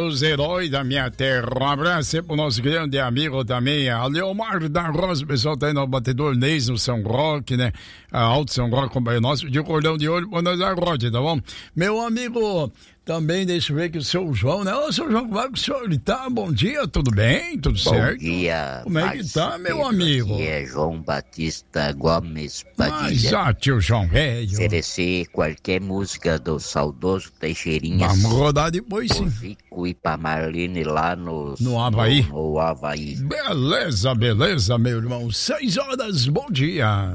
dos heróis da minha terra. Um abraço aí pro nosso grande amigo também, a Leomar da Rosa. O pessoal tá aí no batedor Neis, no São Roque, né? A Alto São Roque, companheiro nosso, de cordão de ouro, pra nós arrote, tá bom? Meu amigo, também deixa eu ver que o seu João, né? Ô, seu João, como é que o senhor tá? Bom dia, tudo bem? Tudo certo? Bom dia. Como é que tá, meu amigo? Aqui é João Batista Gomes Padilha. Mas, tio João, velho. Oferecer qualquer música do saudoso Teixeirinha. Vamos rodar depois, sim. Zico e pra Marlene lá no Havaí. No Havaí. Beleza, beleza, meu irmão. 6 horas, bom dia.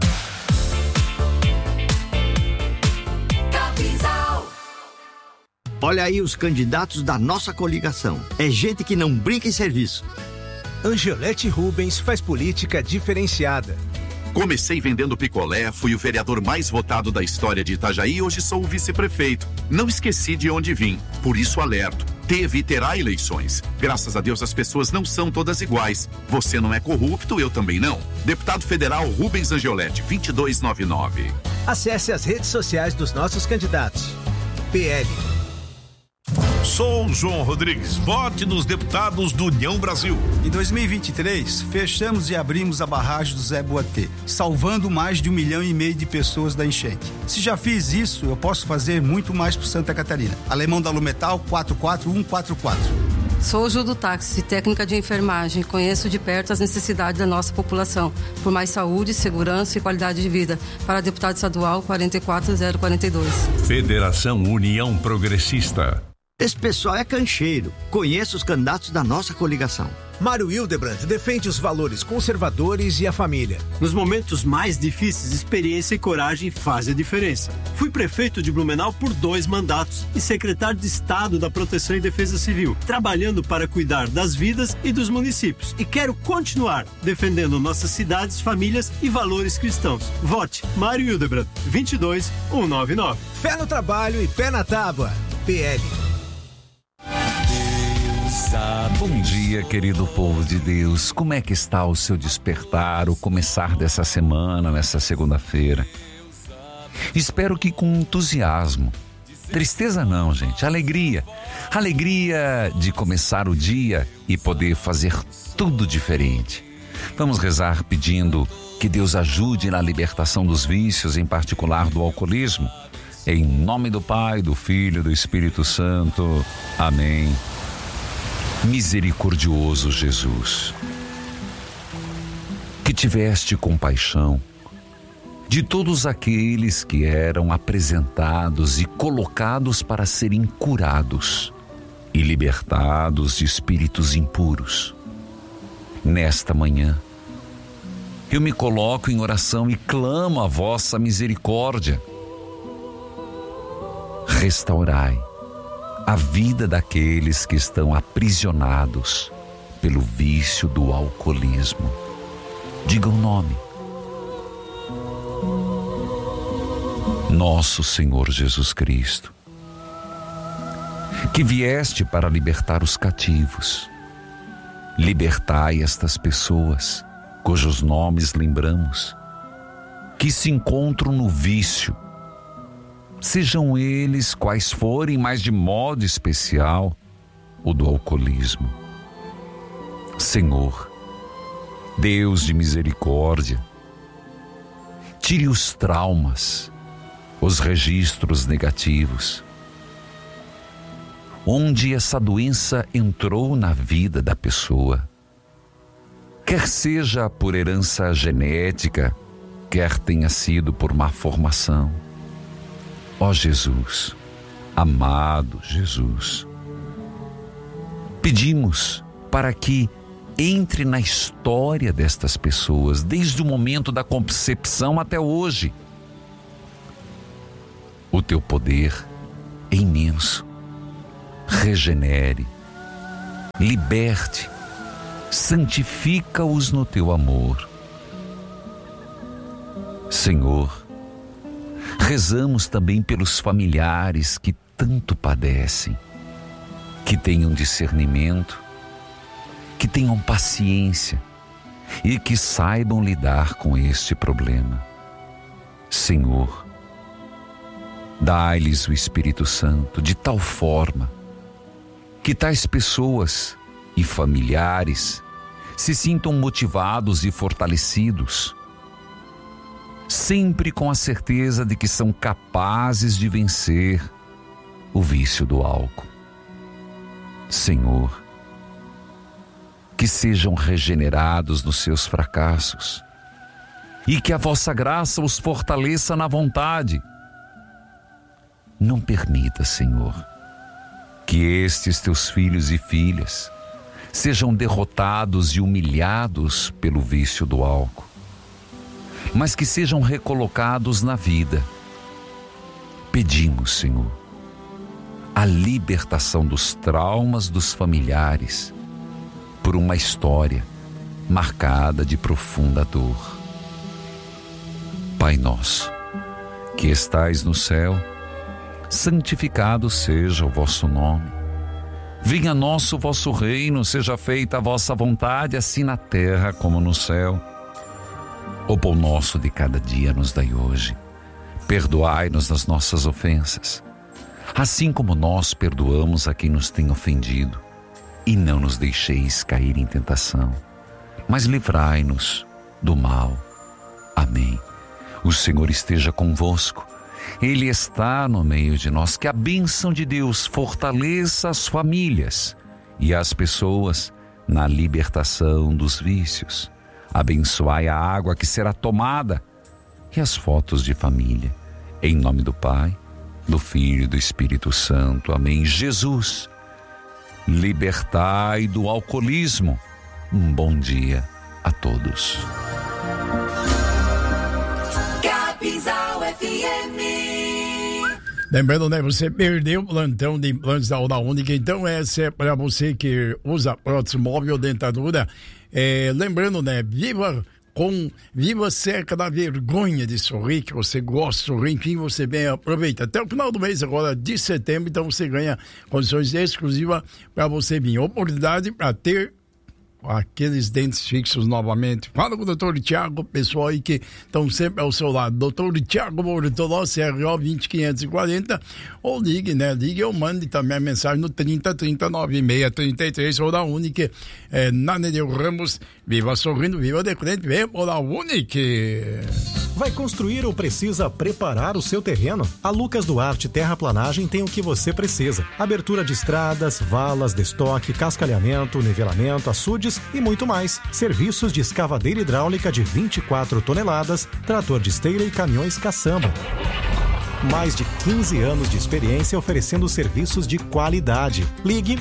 Olha aí os candidatos da nossa coligação. É gente que não brinca em serviço. Angelete Rubens faz política diferenciada. Comecei vendendo picolé, fui o vereador mais votado da história de Itajaí e hoje sou o vice-prefeito. Não esqueci de onde vim, por isso alerto. Teve e terá eleições. Graças a Deus as pessoas não são todas iguais. Você não é corrupto, eu também não. Deputado Federal Rubens Angelete, 2299. Acesse as redes sociais dos nossos candidatos. PL. Sou João Rodrigues, vote nos deputados do União Brasil. Em 2023, fechamos e abrimos a barragem do Zé Boatê, salvando mais de 1,5 milhão de pessoas da enchente. Se já fiz isso, eu posso fazer muito mais por Santa Catarina. Alemão da Lumetal, 44144. Sou Ju do Táxi, técnica de enfermagem. Conheço de perto as necessidades da nossa população. Por mais saúde, segurança e qualidade de vida. Para deputado estadual, 44042. Federação União Progressista. Esse pessoal é cancheiro. Conheço os candidatos da nossa coligação. Mário Hildebrand defende os valores conservadores e a família. Nos momentos mais difíceis, experiência e coragem fazem a diferença. Fui prefeito de Blumenau por 2 mandatos e secretário de Estado da Proteção e Defesa Civil, trabalhando para cuidar das vidas e dos municípios. E quero continuar defendendo nossas cidades, famílias e valores cristãos. Vote Mário Hildebrand, 22199. Fé no trabalho e pé na tábua. PL. Bom dia, querido povo de Deus. Como é que está o seu despertar, o começar dessa semana, nessa segunda-feira? Espero que com entusiasmo. Tristeza não, gente. Alegria. Alegria de começar o dia e poder fazer tudo diferente. Vamos rezar pedindo que Deus ajude na libertação dos vícios, em particular do alcoolismo. Em nome do Pai, do Filho e do Espírito Santo. Amém. Misericordioso Jesus, que tiveste compaixão de todos aqueles que eram apresentados e colocados para serem curados e libertados de espíritos impuros. Nesta manhã, eu me coloco em oração e clamo a vossa misericórdia. Restaurai a vida daqueles que estão aprisionados pelo vício do alcoolismo. Diga o nome. Nosso Senhor Jesus Cristo, que vieste para libertar os cativos, libertai estas pessoas, cujos nomes lembramos, que se encontram no vício, sejam eles quais forem, mas de modo especial o do alcoolismo. Senhor, Deus de misericórdia, tire os traumas, os registros negativos, onde essa doença entrou na vida da pessoa, quer seja por herança genética, quer tenha sido por má formação. Ó Jesus, amado Jesus, pedimos para que entre na história destas pessoas, desde o momento da concepção até hoje. O teu poder é imenso. Regenere, liberte, santifica-os no teu amor. Senhor, rezamos também pelos familiares que tanto padecem, que tenham discernimento, que tenham paciência e que saibam lidar com este problema. Senhor, dai-lhes o Espírito Santo de tal forma Que tais pessoas e familiares se sintam motivados e fortalecidos, sempre com a certeza de que são capazes de vencer o vício do álcool. Senhor, que sejam regenerados nos seus fracassos e que a vossa graça os fortaleça na vontade. Não permita, Senhor, que estes teus filhos e filhas sejam derrotados e humilhados pelo vício do álcool, mas que sejam recolocados na vida. Pedimos, Senhor, a libertação dos traumas dos familiares por uma história marcada de profunda dor. Pai nosso, que estais no céu, santificado seja o vosso nome. Venha a nós o vosso reino, seja feita a vossa vontade, assim na terra como no céu. O pão nosso de cada dia nos dai hoje. Perdoai-nos das nossas ofensas, assim como nós perdoamos a quem nos tem ofendido. E não nos deixeis cair em tentação, mas livrai-nos do mal. Amém. O Senhor esteja convosco. Ele está no meio de nós. Que a bênção de Deus fortaleça as famílias e as pessoas na libertação dos vícios. Abençoai a água que será tomada e as fotos de família. Em nome do Pai, do Filho e do Espírito Santo. Amém. Jesus, libertai do alcoolismo. Um bom dia a todos. Capinzal FM. Lembrando, né, você perdeu o plantão de implantes da Oral Única, então essa é para você que usa prótese móvel ou dentadura. Lembrando, né, viva cerca da vergonha de sorrir, que você gosta de sorrir, enfim, você bem aproveita. Até o final do mês agora de setembro, então você ganha condições exclusivas para você vir. Oportunidade para ter aqueles dentes fixos novamente. Fala com o doutor Tiago, pessoal aí que estão sempre ao seu lado. Doutor Tiago Bortoló, CRO 20540, ou ligue, né? Ligue ou mande também a mensagem no 3039-633, ou da Única, na Nereu Ramos. Viva sorrindo, viva de crente, viva da Única. Vai construir ou precisa preparar o seu terreno? A Lucas Duarte Terraplanagem tem o que você precisa. Abertura de estradas, valas, destoque, cascalhamento, nivelamento, açudes e muito mais. Serviços de escavadeira hidráulica de 24 toneladas, trator de esteira e caminhões caçamba. Mais de 15 anos de experiência oferecendo serviços de qualidade. Ligue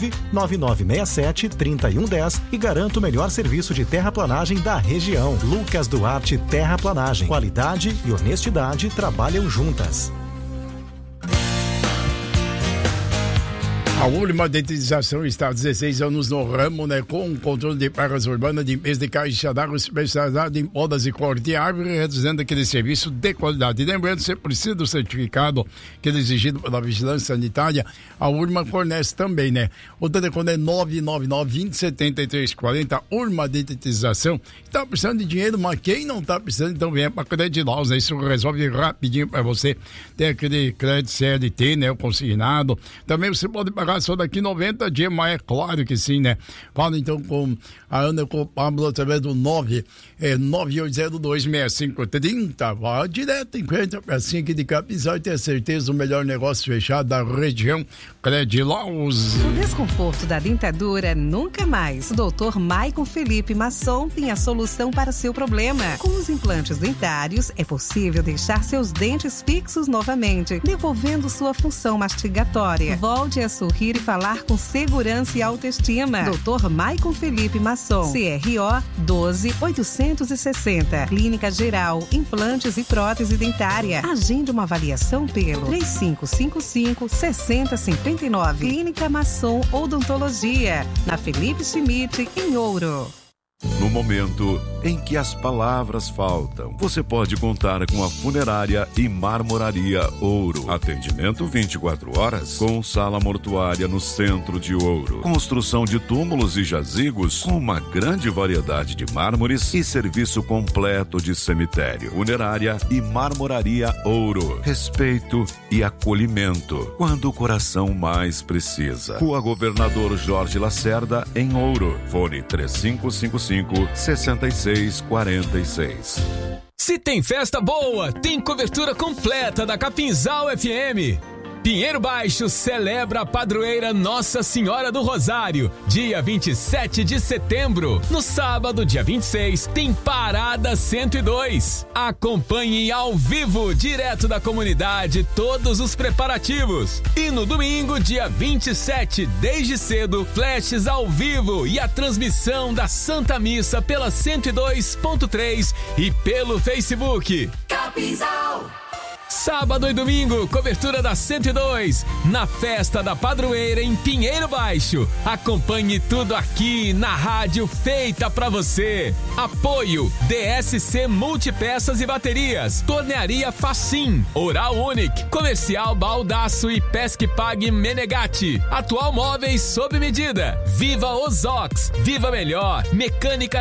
99967-3110 e garanta o melhor serviço de terraplanagem da região. Lucas Duarte Terraplanagem. Qualidade e honestidade trabalham juntas. A Urma Detetização está há 16 anos no ramo, né, com controle de pragas urbanas, de limpeza de caixa d'água, especializado em podas e corte de árvore, reduzindo aquele serviço de qualidade. E lembrando, você precisa do certificado que é exigido pela Vigilância Sanitária, a Urma fornece também, né? O telefone é 999-20-7340, Urma Detetização. Está precisando de dinheiro, mas quem não está precisando, então venha para Crédito Laus, né? Isso resolve rapidinho para você. Tem aquele crédito CLT, né? O consignado. Também você pode pagar só daqui 90 dias, mas é claro que sim, né? Fala então com a Ana, com o Pablo, através do 98026530. Vá direto em frente à pracinha aqui de Capinzal e tenha certeza do melhor negócio fechado da região. Crédito Laus. O desconforto da dentadura nunca mais. O Dr. Maicon Felipe Masson tem a solução para seu problema. Com os implantes dentários, é possível deixar seus dentes fixos novamente, devolvendo sua função mastigatória. Volte a sorrir e falar com segurança e autoestima. Dr. Maicon Felipe Masson, CRO 12860. Clínica Geral, implantes e prótese dentária. Agende uma avaliação pelo 3555-6059. Clínica Masson Odontologia, na Felipe Schmidt, em Ouro. No momento, em que as palavras faltam. Você pode contar com a Funerária e Marmoraria Ouro. Atendimento 24 horas, com sala mortuária no centro de Ouro. Construção de túmulos e jazigos com uma grande variedade de mármores e serviço completo de cemitério. Funerária e Marmoraria Ouro. Respeito e acolhimento quando o coração mais precisa. Rua Governador Jorge Lacerda, em Ouro. Fone 3555-6646. Se tem festa boa, tem cobertura completa da Capinzal FM. Pinheiro Baixo celebra a padroeira Nossa Senhora do Rosário, dia 27 de setembro. No sábado, dia 26, tem Parada 102. Acompanhe ao vivo, direto da comunidade, todos os preparativos. E no domingo, dia 27, desde cedo, flashes ao vivo e a transmissão da Santa Missa pela 102.3 e pelo Facebook. Capinzal. Sábado e domingo, cobertura da 102, na festa da padroeira em Pinheiro Baixo. Acompanhe tudo aqui na rádio feita pra você. Apoio DSC Multipeças e Baterias, Tornearia Facim, Oral Unique, Comercial Baldaço e Pesque Pague Menegatti. Atual Móveis sob medida. Viva Ozox, Viva Melhor, Mecânica